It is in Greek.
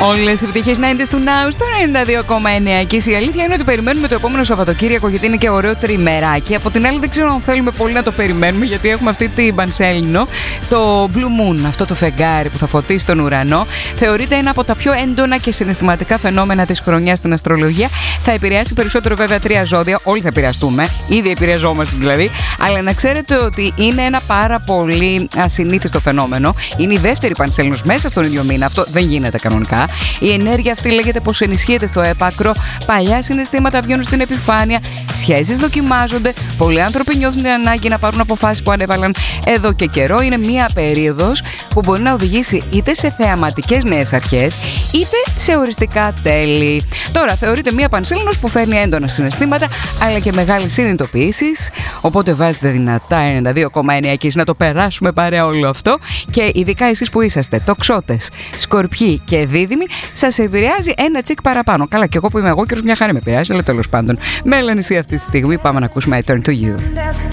Όλες οι επιτυχίες 90's του Now στο 92,9. Και η αλήθεια είναι ότι περιμένουμε το επόμενο Σαββατοκύριακο, γιατί είναι και ωραίο τριμεράκι. Από την άλλη, δεν ξέρω αν θέλουμε πολύ να το περιμένουμε, γιατί έχουμε αυτή την πανσέλινο, το Blue Moon, αυτό το φεγγάρι που θα φωτίσει τον ουρανό. Θεωρείται ένα από τα πιο έντονα και συναισθηματικά φαινόμενα της χρονιάς στην αστρολογία. Θα επηρεάσει περισσότερο βέβαια 3 ζώδια. Όλοι θα επηρεαστούμε. Ήδη επηρεαζόμαστε δηλαδή. Αλλά να ξέρετε ότι είναι ένα πάρα πολύ ασυνήθιστο φαινόμενο. Είναι η δεύτερη πανσέλινος μέσα στον ίδιο μήνα. Αυτό δεν γίνεται κανονικά. Η ενέργεια αυτή λέγεται πως ενισχύεται στο έπακρο. Παλιά συναισθήματα βγαίνουν στην επιφάνεια. Σχέσεις δοκιμάζονται. Πολλοί άνθρωποι νιώθουν την ανάγκη να πάρουν αποφάσεις που ανέβαλαν εδώ και καιρό. Είναι μια περίοδος που μπορεί να οδηγήσει είτε σε θεαματικές νέες αρχές, είτε σε οριστικά τέλη. Τώρα θεωρείται μια πανσέλινος που φέρνει έντονα συναισθήματα, αλλά και μεγάλες συνειδητοποιήσεις. Οπότε βάζετε δυνατά 92,9 εκεί να το περάσουμε παρέα όλο αυτό. Και ειδικά εσείς που είσαστε τοξότες, σκορπιοί και δίδυμοι, σας επηρεάζει ένα τσικ παραπάνω. Καλά, και εγώ που είμαι εγώ, και μια χαρά με επηρεάζει, αλλά τέλος πάντων. Μέλανη, αυτή τη στιγμή πάμε να ακούσουμε I Turn to You.